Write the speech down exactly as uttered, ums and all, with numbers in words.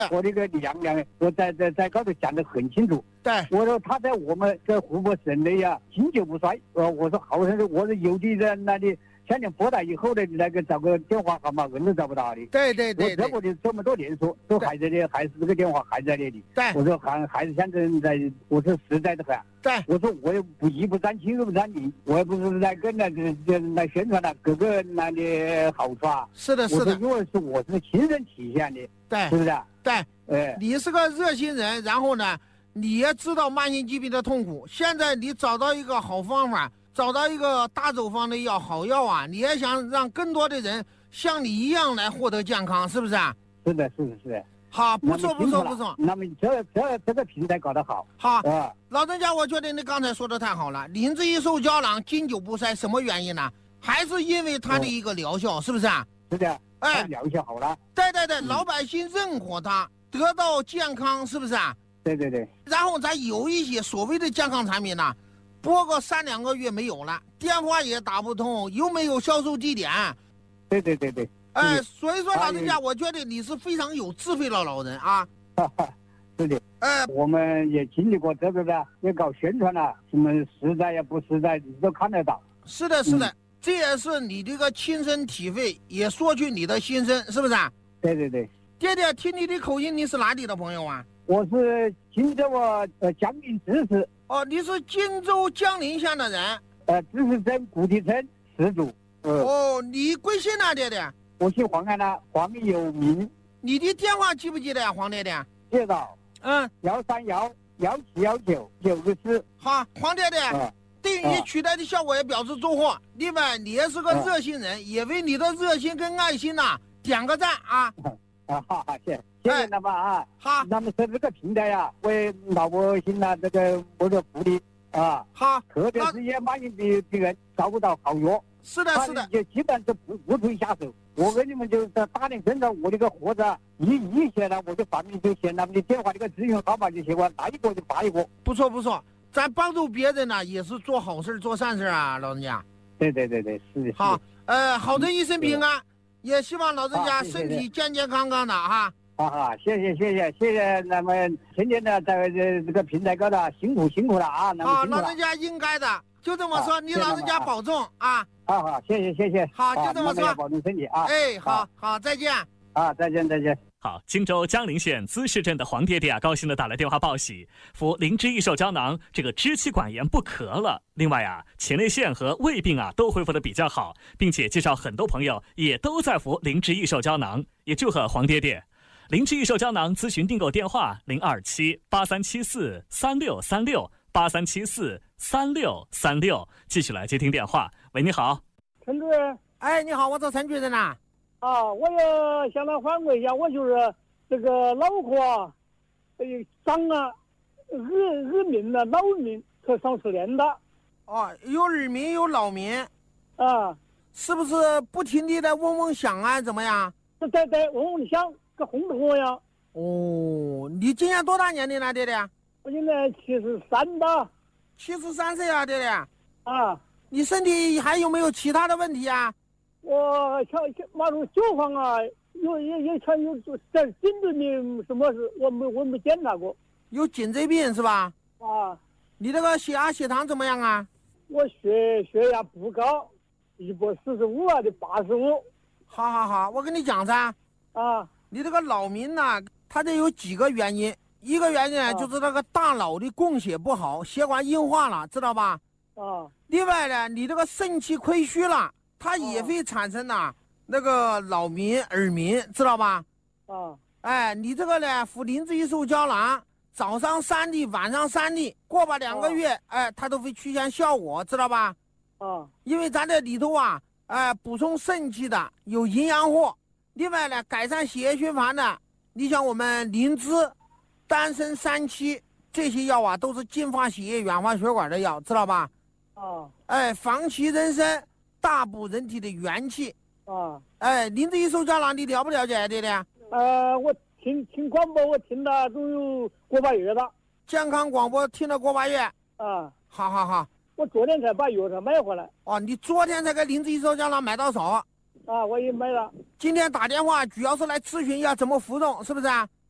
我那个娘娘，我在在在高头讲得很清楚。 对， 我说他在我们这湖北省内呀，经久不衰。呃，我说好像是我是有的人那里。像你拨打以后的那个找个电话号码，人都找不到的。 对对对， 我这么的这么多年说，都还在那，还是这个电话还在那里。 对， 我说还还是像这人在，我说实在的很。 对， 我说我也不一不沾亲，二不沾理，我也不是在跟那这这来宣传了各个那的好处啊。 是的，是的， 因为是我是亲身体现的。 对， 是不是？ 对， 哎， 你是个热心人，然后呢，你也知道慢性疾病的痛苦，现在你找到一个好方法。找到一个大走方的药，好药啊！你也想让更多的人像你一样来获得健康，是不是啊？ 是的，是的，是的。 好，不错，不错，不错。 那么这这这个平台搞得好。 好，啊，老人家，我觉得你刚才说的太好了。灵芝益寿胶囊经久不衰，什么原因呢？还是因为它的一个疗效，哦、是不是啊？ 是的，哎，疗效好了。 对对对，嗯、老百姓认可它，得到健康，是不是啊？ 对对对。 然后咱有一些所谓的健康产品呢。播个三两个月没有了，电话也打不通，又没有销售地点。 对对对对。 哎，所以说老人家，我觉得你是非常有智慧的老人啊。 哈哈，是的。哎，我们也经历过这个的，也搞宣传了，什么实在也不实在，你都看得到。 是的，是的，嗯、这也是你这个亲身体会，也说去你的心声，是不是啊？ 对对对。 爹爹，听你的口音，你是哪里的朋友啊？ 我是荆州啊，呃，江宁知识。 哦，你是荆州江宁县的人， 呃，知识镇古地村始祖。 呃、哦，你贵姓啊，爹爹？ 我姓黄啊，呢，黄有名。 你的电话记不记得呀，黄爹爹？ 记得。 嗯， 幺三幺幺七幺九九个四。 好，黄爹爹，嗯、对于你取代的效果也表示祝贺。另外，你也是个热心人，嗯、也为你的热心跟爱心呐、啊、点个赞啊！ 啊，好好，谢谢。谢谢他们啊！ 好， 那么在这个平台呀、啊，为老百姓啊，这个获得福利啊。 好， 特别是些慢性病病人找不到好药。 是的，是的， 就基本是不不推下手。我跟你们就在打点跟着我这个活着，一一写了我就把你就写他们的电话这个咨询号码就写完，哪一个就发一个。 不错不错，咱帮助别人呢也是做好事做善事啊，老人家。 对对对对，是的。 好，呃，好人一生平安，也希望老人家身体健健康康的哈。 好好，谢谢谢谢谢谢，那么天天的在这这个平台高头辛苦辛苦了啊！ 好，老人家应该的，就这么说，你老人家保重啊！ 好好，谢谢谢谢。 好，就这么说， 保重身体啊！ 哎，好好，再见。 啊，再见再见。 好，荆州江陵县资市镇的黄爹爹啊，高兴地打来电话报喜，服灵芝益寿胶囊，这个支气管炎不咳了。另外啊，前列腺和胃病啊都恢复得比较好，并且介绍很多朋友也都在服灵芝益寿胶囊，也祝贺黄爹爹。灵芝益寿胶囊咨询订购电话零二七八三七四三六三六八三七四三六三六，继续来接听电话。喂，你好， 陈主任。 哎，你好，我找陈主任呐。 啊，我也向他反馈一下，我就是这个脑壳啊，呃，长啊，耳耳鸣的，脑鸣，可上失恋的。 哦，有耳鸣，有脑鸣， 啊， 是不是不停地在嗡嗡响啊？怎么样？ 对对对，嗡嗡响，跟轰头呀。 哦，你今年多大年龄了，爹爹？ 我现在七十三吧。 七十三岁啊，爹爹。 啊， 你身体还有没有其他的问题啊？ 我像马路酒房啊，有也也全有在颈椎病什么事，我没我没检查过。 有颈椎病是吧？ 啊， 你这个血压血糖怎么样啊？ 我血血压不高，一百四十五啊，就八十五。 好好好，我跟你讲噻。 啊， 你这个脑鸣呢，它这有几个原因，一个原因呢、啊、就是那个大脑的供血不好，血管硬化了，知道吧？ 啊。 另外呢，你这个肾气亏虚了。它也会产生呐、啊、那个脑鸣、耳鸣，知道吧？ 啊， 哎，你这个呢，服灵芝益寿胶囊，早上三粒，晚上三粒，过吧两个月，啊、哎，它都会出现效果，知道吧？ 啊， 因为咱这里头啊，哎，补充肾气的有营养货，另外呢，改善血液循环的，你像我们灵芝、丹参三七这些药啊，都是净化血液、软化血管的药，知道吧？ 啊， 哎，防其人参。大补人体的元气啊！ 哎，灵芝益寿胶囊你了不了解，爹爹？ 呃，我听听广播，我听了都有个把月了。 健康广播听了个把月啊！ 好好好， 我昨天才把药才买回来。 哦，你昨天才给灵芝益寿胶囊买到手？ 啊，我也买了。 今天打电话主要是来咨询一下怎么服用，是不是啊？